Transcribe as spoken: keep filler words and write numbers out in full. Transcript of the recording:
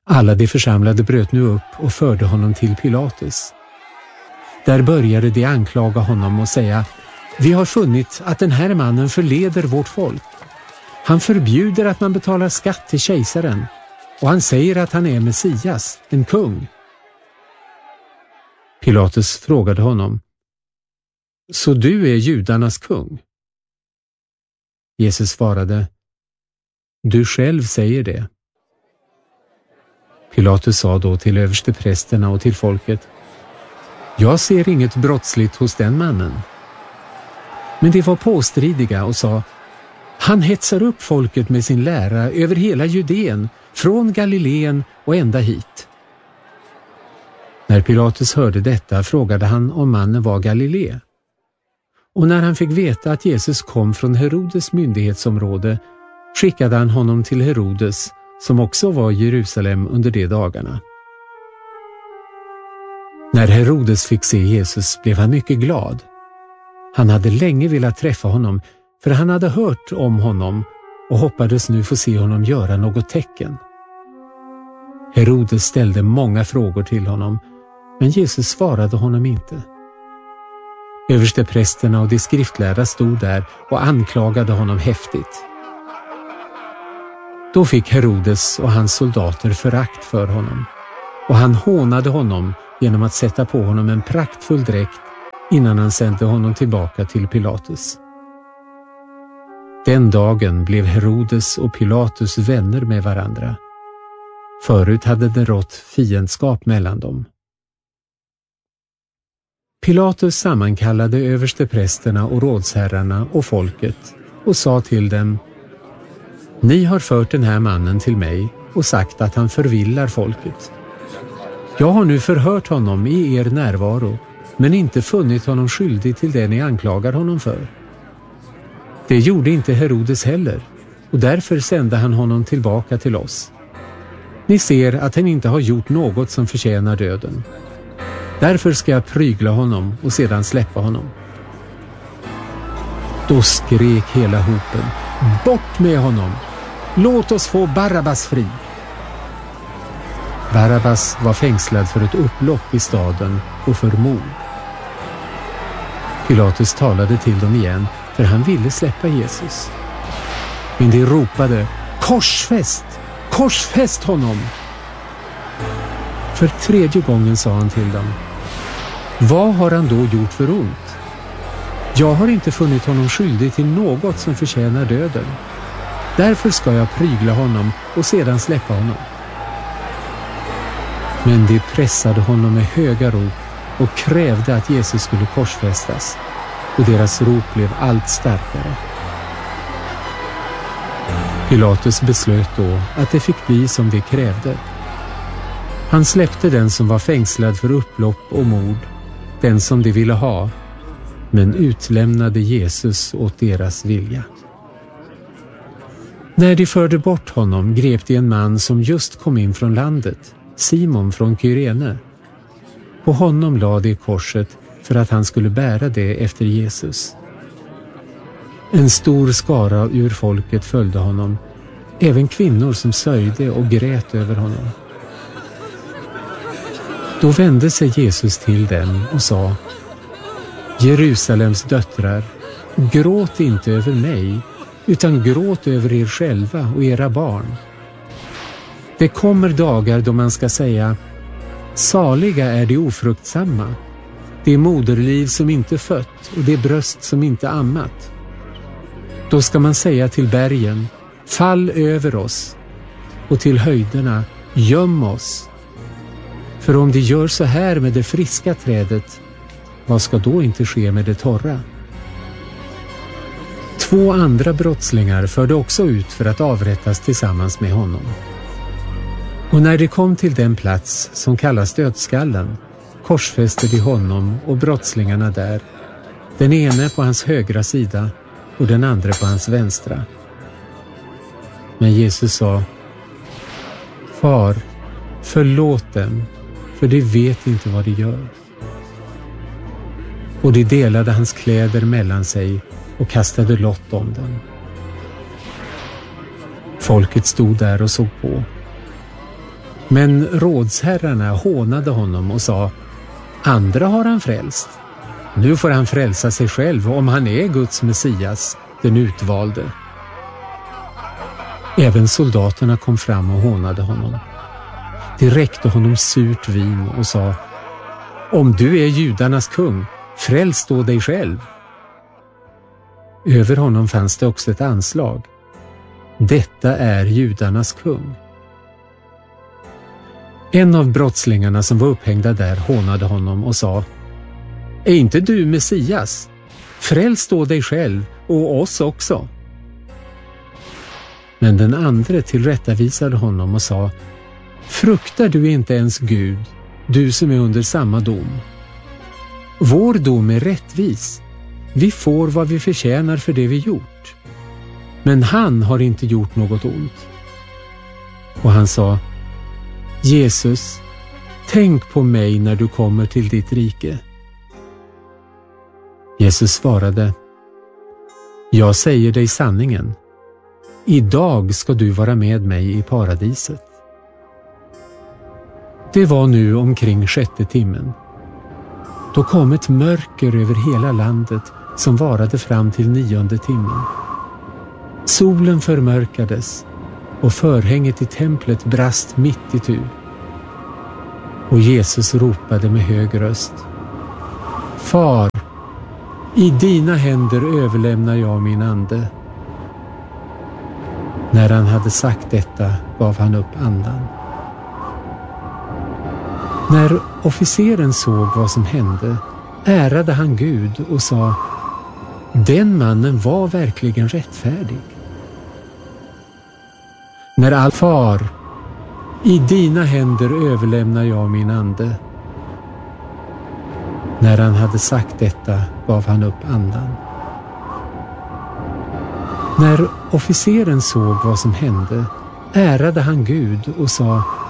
Alla de församlade bröt nu upp och förde honom till Pilatus. Där började de anklaga honom och säga: Vi har funnit att den här mannen förleder vårt folk. Han förbjuder att man betalar skatt till kejsaren och han säger att han är Messias, en kung. Pilatus frågade honom: Så du är judarnas kung? Jesus svarade: Du själv säger det. Pilatus sa då till översteprästerna och till folket: Jag ser inget brottsligt hos den mannen. Men de var påstridiga och sa: Han hetsar upp folket med sin lära över hela Judeen, från Galileen och ända hit. När Pilatus hörde detta frågade han om mannen var Galilé. Och när han fick veta att Jesus kom från Herodes myndighetsområde skickade han honom till Herodes, som också var i Jerusalem under de dagarna. När Herodes fick se Jesus blev han mycket glad. Han hade länge velat träffa honom, för han hade hört om honom och hoppades nu få se honom göra något tecken. Herodes ställde många frågor till honom, men Jesus svarade honom inte. Översteprästerna och de skriftlärda stod där och anklagade honom häftigt. Då fick Herodes och hans soldater förakt för honom, och han hånade honom genom att sätta på honom en praktfull dräkt innan han sände honom tillbaka till Pilatus. Den dagen blev Herodes och Pilatus vänner med varandra. Förut hade det rått fiendskap mellan dem. Pilatus sammankallade översteprästerna och rådsherrarna och folket och sa till dem: Ni har fört den här mannen till mig och sagt att han förvillar folket. Jag har nu förhört honom i er närvaro, men inte funnit honom skyldig till det ni anklagar honom för. Det gjorde inte Herodes heller, och därför sände han honom tillbaka till oss. Ni ser att han inte har gjort något som förtjänar döden. Därför ska jag prygla honom och sedan släppa honom. Då skrek hela hopen: Bort med honom! Låt oss få Barabbas fri! Barabbas var fängslad för ett upplopp i staden och för mord. Pilatus talade till dem igen, för han ville släppa Jesus. Men de ropade: Korsfäst! Korsfäst honom! För tredje gången sa han till dem: Vad har han då gjort för ont? Jag har inte funnit honom skyldig till något som förtjänar döden. Därför ska jag prygla honom och sedan släppa honom. Men de pressade honom med höga rop och krävde att Jesus skulle korsfästas, och deras rop blev allt starkare. Pilatus beslöt då att det fick bli som de krävde. Han släppte den som var fängslad för upplopp och mord, den som de ville ha, men utlämnade Jesus åt deras vilja. När de förde bort honom grep de en man som just kom in från landet, Simon från Kyrene. På honom lade de korset för att han skulle bära det efter Jesus. En stor skara ur folket följde honom, även kvinnor som sörjde och grät över honom. Då vände sig Jesus till dem och sa: Jerusalems döttrar, gråt inte över mig, utan gråt över er själva och era barn. Det kommer dagar då man ska säga: Saliga är de ofruktsamma, det moderliv som inte fött och det bröst som inte ammat. Då ska man säga till bergen: Fall över oss, och till höjderna: Göm oss. För om de gör så här med det friska trädet, vad ska då inte ske med det torra? Två andra brottslingar förde också ut för att avrättas tillsammans med honom. Och när de kom till den plats som kallas dödskallen, korsfäste de honom och brottslingarna där, den ene på hans högra sida och den andra på hans vänstra. Men Jesus sa: Far, förlåt dem, för de vet inte vad de gör. Och de delade hans kläder mellan sig och kastade lott om dem. Folket stod där och såg på. Men rådsherrarna hånade honom och sa: andra har han frälst. Nu får han frälsa sig själv om han är Guds Messias, den utvalde. Även soldaterna kom fram och hånade honom. De räckte honom surt vin och sa: om du är judarnas kung, fräls då dig själv. Över honom fanns det också ett anslag: detta är judarnas kung. En av brottslingarna som var upphängda där hånade honom och sa: är inte du Messias? Fräls då dig själv och oss också. Men den andre tillrättavisade honom och sa: fruktar du inte ens Gud, du som är under samma dom? Vår dom är rättvis. Vi får vad vi förtjänar för det vi gjort. Men han har inte gjort något ont. Och han sa: Jesus, tänk på mig när du kommer till ditt rike. Jesus svarade: jag säger dig sanningen. Idag ska du vara med mig i paradiset. Det var nu omkring sjätte timmen. Då kom ett mörker över hela landet som varade fram till nionde timmen. Solen förmörkades och förhänget i templet brast mitt i tu. Och Jesus ropade med hög röst: Far, i dina händer överlämnar jag min ande. När han hade sagt detta gav han upp andan. När officeren såg vad som hände ärade han Gud och sa: den mannen var verkligen rättfärdig. När all far, i dina händer överlämnar jag min ande. När han hade sagt detta gav han upp andan. När officeren såg vad som hände ärade han Gud och sa: